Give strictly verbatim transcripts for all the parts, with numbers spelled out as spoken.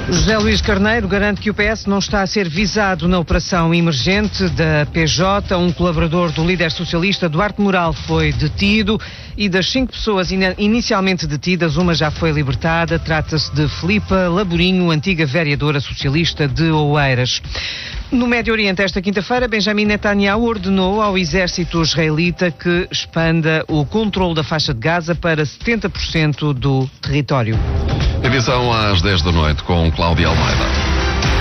José Luís Carneiro garante que o P S não está a ser visado na operação emergente da P J. Um colaborador do líder socialista Duarte Moral foi detido e das cinco pessoas in- inicialmente detidas, uma já foi libertada. Trata-se de Filipa Laborinho, antiga vereadora socialista de Oeiras. No Médio Oriente, esta quinta-feira, Benjamin Netanyahu ordenou ao exército israelita que expanda o controle da faixa de Gaza para setenta por cento do território. Edição às dez da noite com Cláudia Almeida.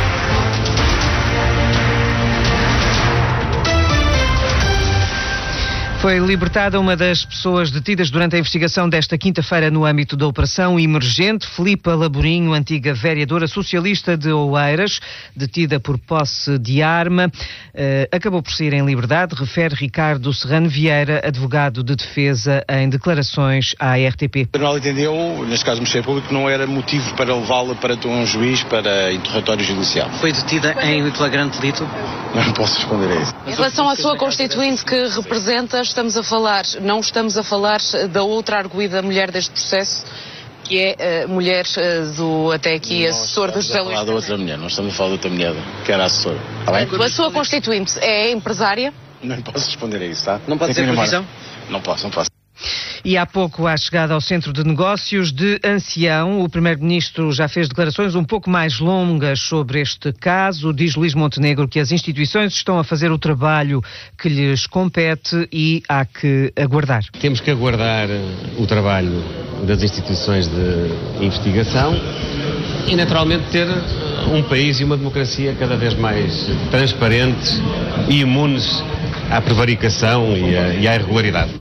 Foi libertada uma das pessoas detidas durante a investigação desta quinta-feira no âmbito da operação emergente. Filipa Laborinho, antiga vereadora socialista de Oeiras, detida por posse de arma, eh, acabou por sair em liberdade, refere Ricardo Serrano Vieira, advogado de defesa, em declarações à R T P. O tribunal entendeu, neste caso o Ministério Público, que não era motivo para levá-la para um juiz para interrogatório judicial. Foi detida em flagrante delito? Não posso responder a isso. Em relação à sua constituinte que representa, estamos a falar, não estamos a falar da outra arguida mulher deste processo, que é a mulher do, até aqui, não assessor do José Luís Carneiro. Não estamos a falar da outra mulher, não estamos a falar da outra mulher, que era assessora. Está bem? A sua constituinte é empresária? Não posso responder a isso, tá? Não pode ser previsão? Não posso, não posso. E há pouco, à chegada ao Centro de Negócios de Ancião, o Primeiro-Ministro já fez declarações um pouco mais longas sobre este caso. Diz Luís Montenegro que as instituições estão a fazer o trabalho que lhes compete e há que aguardar. Temos que aguardar o trabalho das instituições de investigação e, naturalmente, ter um país e uma democracia cada vez mais transparentes e imunes à prevaricação e à, e à irregularidade.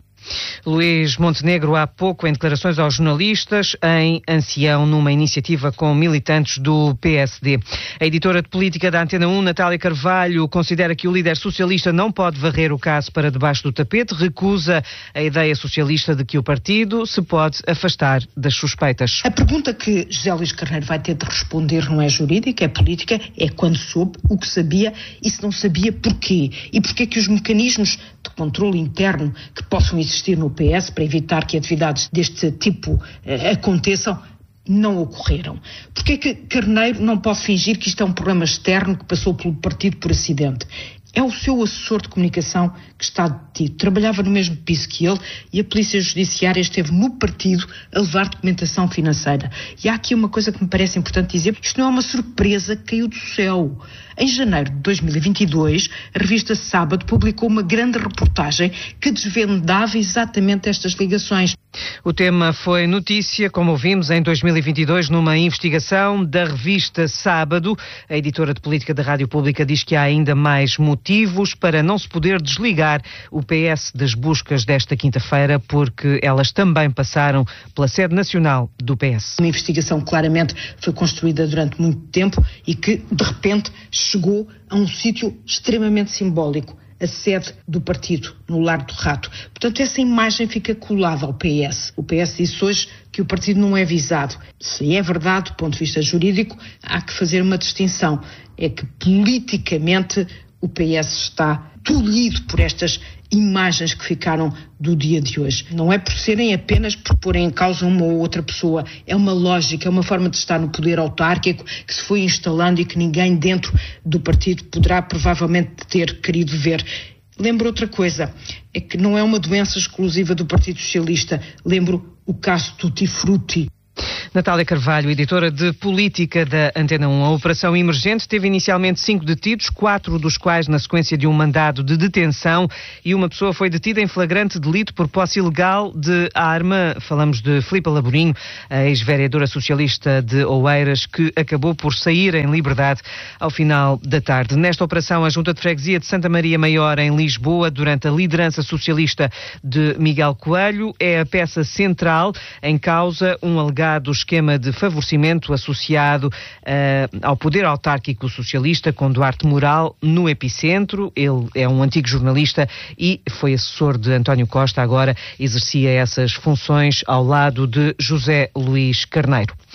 Luís Montenegro, há pouco, em declarações aos jornalistas, em Ancião, numa iniciativa com militantes do P S D. A editora de política da Antena um, Natália Carvalho, considera que o líder socialista não pode varrer o caso para debaixo do tapete, recusa a ideia socialista de que o partido se pode afastar das suspeitas. A pergunta que José Luís Carneiro vai ter de responder não é jurídica, é política, é quando soube o que sabia e se não sabia porquê. E porquê que os mecanismos de controle interno que possam existir no P S para evitar que atividades deste tipo eh, aconteçam não ocorreram. Porquê que Carneiro não pode fingir que isto é um problema externo que passou pelo partido por acidente? É o seu assessor de comunicação que está detido. Trabalhava no mesmo piso que ele e a Polícia Judiciária esteve no partido a levar documentação financeira. E há aqui uma coisa que me parece importante dizer. Isto não é uma surpresa que caiu do céu. Em janeiro de dois mil e vinte e dois, a revista Sábado publicou uma grande reportagem que desvendava exatamente estas ligações. O tema foi notícia, como ouvimos, em dois mil e vinte e dois, numa investigação da revista Sábado. A editora de política da Rádio Pública diz que há ainda mais motivos para não se poder desligar o P S das buscas desta quinta-feira, porque elas também passaram pela sede nacional do P S. Uma investigação que claramente foi construída durante muito tempo e que, de repente, chegou a um sítio extremamente simbólico. A sede do partido, no Largo do Rato. Portanto, essa imagem fica colada ao P S. O P S disse hoje que o partido não é visado. Se é verdade, do ponto de vista jurídico, há que fazer uma distinção. É que, politicamente, o P S está tolhido por estas imagens que ficaram do dia de hoje. Não é por serem apenas por porem em causa uma ou outra pessoa. É uma lógica, é uma forma de estar no poder autárquico que se foi instalando e que ninguém dentro do partido poderá provavelmente ter querido ver. Lembro outra coisa, é que não é uma doença exclusiva do Partido Socialista. Lembro o caso Tutti Frutti. Natália Carvalho, editora de política da Antena um. A operação emergente teve inicialmente cinco detidos, quatro dos quais na sequência de um mandado de detenção, e uma pessoa foi detida em flagrante delito por posse ilegal de arma. Falamos de Filipa Laborinho, a ex-vereadora socialista de Oeiras, que acabou por sair em liberdade ao final da tarde. Nesta operação, a Junta de Freguesia de Santa Maria Maior, em Lisboa, durante a liderança socialista de Miguel Coelho, é a peça central. Em causa um alegado esquema de favorecimento associado uh, ao poder autárquico socialista, com Duarte Moral no epicentro. Ele é um antigo jornalista e foi assessor de António Costa, agora exercia essas funções ao lado de José Luís Carneiro.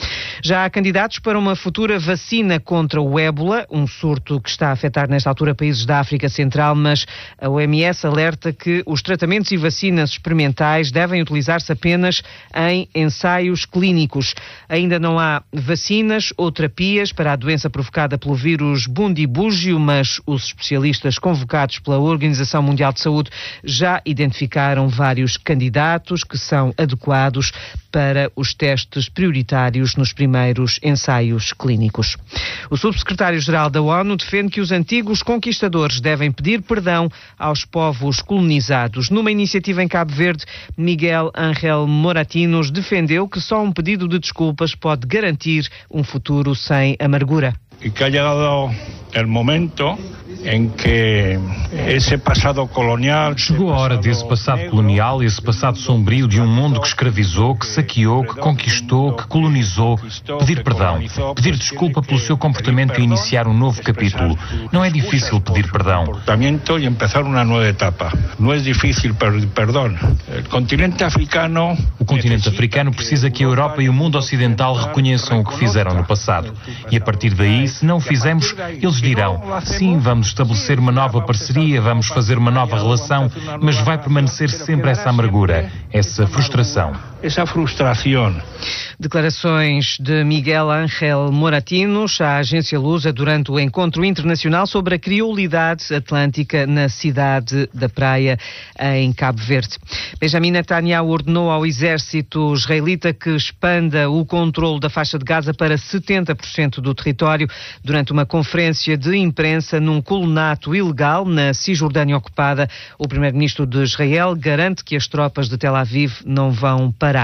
Já há candidatos para uma futura vacina contra o ébola, um surto que está a afetar nesta altura países da África Central, mas a O M S alerta que os tratamentos e vacinas experimentais devem utilizar-se apenas em ensaios clínicos. Ainda não há vacinas ou terapias para a doença provocada pelo vírus bundibúgio, mas os especialistas convocados pela Organização Mundial de Saúde já identificaram vários candidatos que são adequados para os testes prioritários nos primeiros ensaios clínicos. O subsecretário-geral da ONU defende que os antigos conquistadores devem pedir perdão aos povos colonizados. Numa iniciativa em Cabo Verde, Miguel Ángel Moratinos defendeu que só um pedido de desculpas pode garantir um futuro sem amargura. E que ha chegado o momento em que esse passado colonial... Chegou a hora desse passado colonial, esse passado sombrio de um mundo que escravizou, que saqueou, que conquistou, que colonizou, pedir perdão, pedir desculpa pelo seu comportamento e iniciar um novo capítulo. Não é difícil pedir perdão. E começar uma nova etapa. Não é difícil pedir perdão. O continente africano... O continente africano precisa que a Europa e o mundo ocidental reconheçam o que fizeram no passado. E a partir daí, se não o fizermos, eles dirão, sim, vamos estabelecer uma nova parceria, vamos fazer uma nova relação, mas vai permanecer sempre essa amargura, essa frustração. Essa frustração. Declarações de Miguel Ángel Moratinos à agência Lusa durante o encontro internacional sobre a criolidade atlântica na cidade da Praia, em Cabo Verde. Benjamin Netanyahu ordenou ao exército israelita que expanda o controle da faixa de Gaza para setenta por cento do território durante uma conferência de imprensa num colonato ilegal na Cisjordânia ocupada. O primeiro-ministro de Israel garante que as tropas de Tel Aviv não vão parar.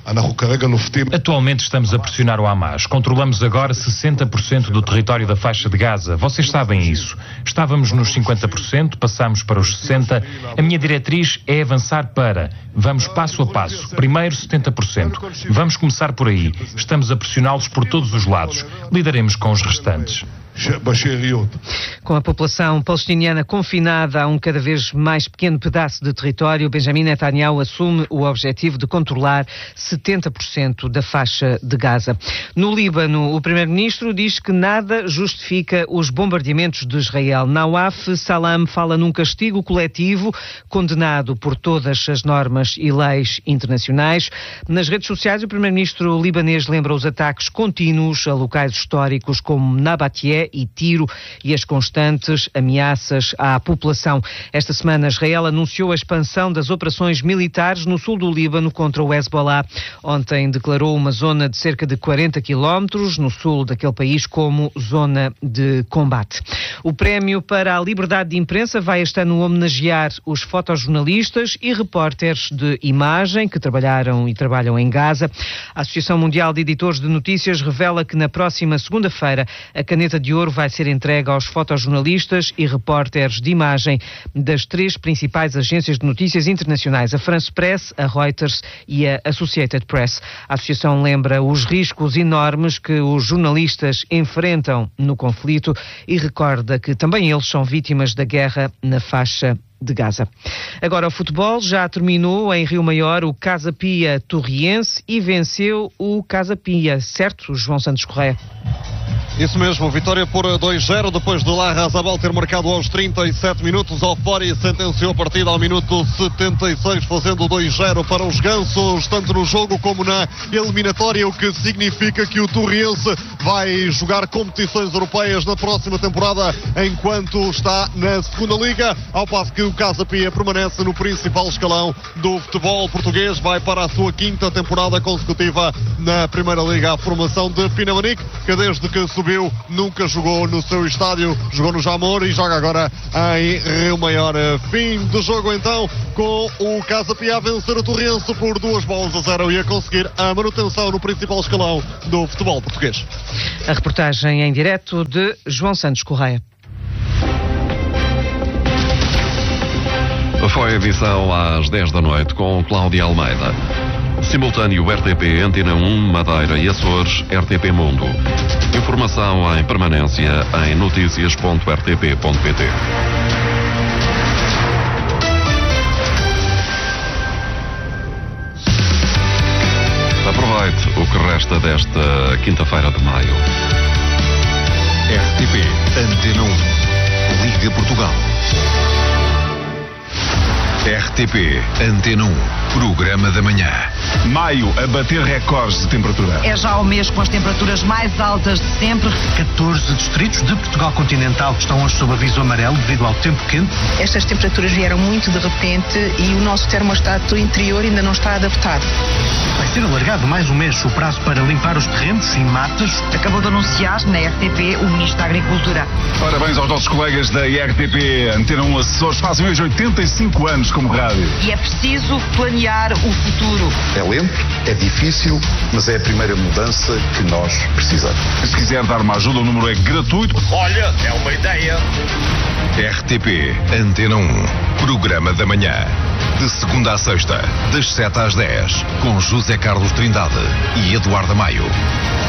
Atualmente estamos a pressionar o Hamas. Controlamos agora sessenta por cento do território da faixa de Gaza. Vocês sabem isso. Estávamos nos cinquenta por cento, passamos para os sessenta por cento. A minha diretriz é avançar para... Vamos passo a passo. Primeiro setenta por cento. Vamos começar por aí. Estamos a pressioná-los por todos os lados. Lidaremos com os restantes. Com a população palestiniana confinada a um cada vez mais pequeno pedaço de território, Benjamin Netanyahu assume o objetivo de controlar setenta por cento da faixa de Gaza. No Líbano, o primeiro-ministro diz que nada justifica os bombardeamentos de Israel. Nawaf Salam fala num castigo coletivo condenado por todas as normas e leis internacionais. Nas redes sociais, o primeiro-ministro libanês lembra os ataques contínuos a locais históricos como Nabatie e Tiro e as constantes ameaças à população. Esta semana, Israel anunciou a expansão das operações militares no sul do Líbano contra o Hezbollah. Ontem declarou uma zona de cerca de quarenta quilómetros no sul daquele país como zona de combate. O prémio para a liberdade de imprensa vai este ano homenagear os fotojornalistas e repórteres de imagem que trabalharam e trabalham em Gaza. A Associação Mundial de Editores de Notícias revela que na próxima segunda-feira a caneta de ouro vai ser entregue aos fotojornalistas e repórteres de imagem das três principais agências de notícias internacionais, a France Press, a Reuters e a Associated Press. A associação lembra os riscos enormes que os jornalistas enfrentam no conflito e recorda que também eles são vítimas da guerra na faixa de Gaza. Agora o futebol já terminou em Rio Maior o Casa Pia Torriense e venceu o Casa Pia, certo, João Santos Correia? Isso mesmo, vitória por dois zero depois de Larrazabal ter marcado aos trinta e sete minutos. Alfori sentenciou a partida ao minuto setenta e seis, fazendo dois zero para os gansos, tanto no jogo como na eliminatória, o que significa que o Torriense vai jogar competições europeias na próxima temporada, enquanto está na segunda liga, ao passo que o Casa Pia permanece no principal escalão do futebol português, vai para a sua quinta temporada consecutiva na Primeira Liga. A formação de Pinamanique, que desde que subiu nunca jogou no seu estádio, jogou no Jamor e joga agora em Rio Maior. Fim do jogo então, com o Casa Pia a vencer o Torriense por duas bolas a zero e a conseguir a manutenção no principal escalão do futebol português. A reportagem em direto de João Santos Correia. Foi a edição às dez da noite com Cláudia Almeida. Simultâneo R T P Antena um, Madeira e Açores, R T P Mundo. Informação em permanência em notícias ponto r t p ponto p t. A Aproveite o que resta desta quinta-feira de maio. R T P Antena um. Liga Portugal. R T P Antena um. Programa da Manhã. Maio a bater recordes de temperatura. É já o mês com as temperaturas mais altas de sempre. catorze distritos de Portugal continental estão hoje sob aviso amarelo devido ao tempo quente. Estas temperaturas vieram muito de repente e o nosso termostato interior ainda não está adaptado. Vai ser alargado mais um mês o prazo para limpar os terrenos e matas. Acabou de anunciar na R T P o Ministro da Agricultura. Parabéns aos nossos colegas da R T P Antena um Açores. Fazem hoje oitenta e cinco anos como rádio. E é preciso planear o futuro. É lento, é difícil, mas é a primeira mudança que nós precisamos. Se quiser dar uma ajuda, o número é gratuito. Olha, é uma ideia. R T P Antena um. Programa da Manhã. De segunda a sexta, das sete às dez, com José Carlos Trindade e Eduardo Maio.